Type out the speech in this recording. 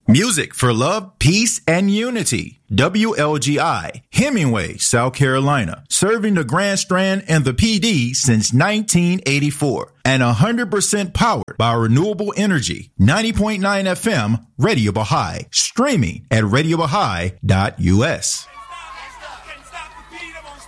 Music for love, peace, and unity. WLGI, Hemingway, South Carolina. Serving the Grand Strand and the PD since 1984. And 100% powered by renewable energy. 90.9 FM, Radio Baha'i. Streaming at RadioBaha'i.us.